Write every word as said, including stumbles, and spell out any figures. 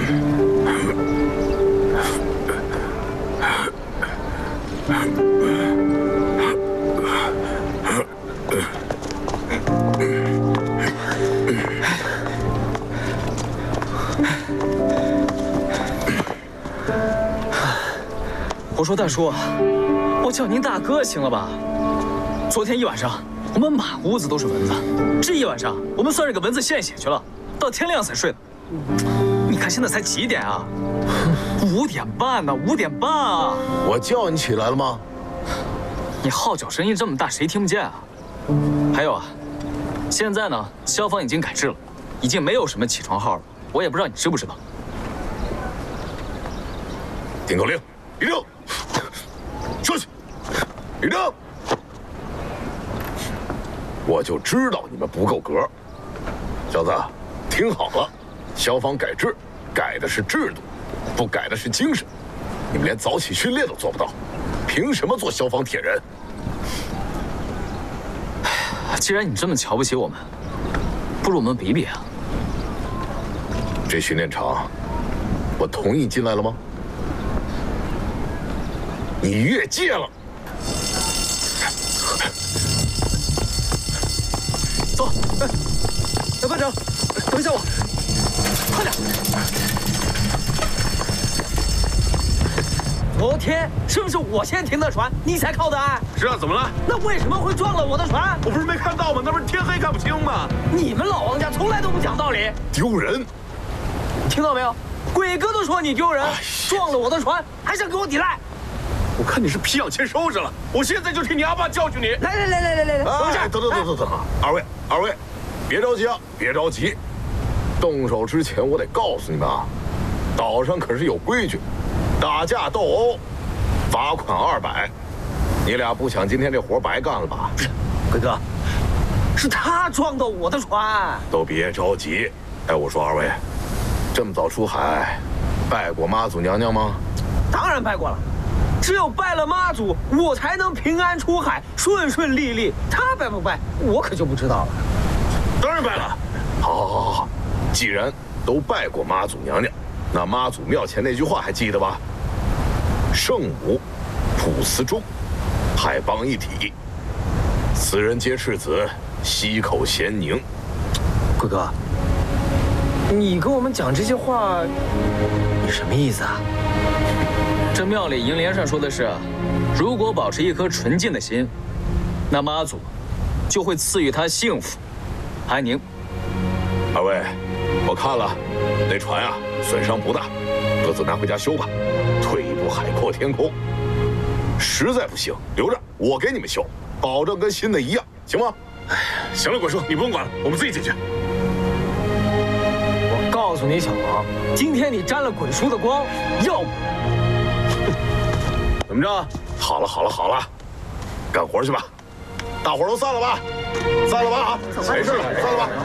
我说大叔，我叫您大哥行了吧？昨天一晚上，我们满屋子都是蚊子，这一晚上我们算是给蚊子献血去了，到天亮才睡的。你看现在才几点啊？五点半呢，五点半啊！ 我叫你起来了吗？ 你号角声音这么大，谁听不见啊？还有啊，现在呢，消防已经改制了，已经没有什么起床号了。我也不知道你知不知道。 听口令，立正，说去，立正。我就知道你们不够格，小子，听好了，消防改制，改的是制度，不改的是精神。你们连早起训练都做不到，凭什么做消防铁人？ 既然你这么瞧不起我们，不如我们比比啊。 这训练场，我同意进来了吗？你越界了。 走，哎，小班长，等一下我，快点。昨天是不是我先停的船，你才靠的岸？ 是啊，怎么了？ 那为什么会撞了我的船？ 我不是没看到吗？那不是天黑看不清吗？ 你们老王家从来都不讲道理， 丢人！ 听到没有？鬼哥都说你丢人，撞了我的船，还想给我抵赖。 我看你是皮痒钱收拾了，我现在就替你阿爸教训你！ 来来来来来来来， 等一下，等等等等等，二位二位，别着急啊，别着急。动手之前，我得告诉你们啊，岛上可是有规矩，打架斗殴，罚款二百。你俩不想今天这活白干了吧？ 鬼哥，是他撞到我的船。 都别着急。哎，我说二位，这么早出海，拜过妈祖娘娘吗？ 当然拜过了。只有拜了妈祖，我才能平安出海，顺顺利利。他拜不拜，我可就不知道了。 当然拜了。 好，好，好，好。既然都拜过妈祖娘娘，那妈祖庙前那句话还记得吧？圣母普司众，海邦一体，此人皆赤子，溪口咸宁。 鬼哥，你跟我们讲这些话，你什么意思啊？这庙里楹联上说的是，如果保持一颗纯净的心，那妈祖就会赐予他幸福、安宁。 二位，我看了，那船啊损伤不大，各自拿回家修吧。退一步海阔天空。实在不行，留着我给你们修，保证跟新的一样，行吗？ 哎，行了，鬼叔，你不用管了，我们自己解决。 我告诉你，小王，今天你沾了鬼叔的光，要不…… 怎么着？ 好了好了好了，干活去吧，大伙儿都散了吧，散了吧啊，没事了，散了吧。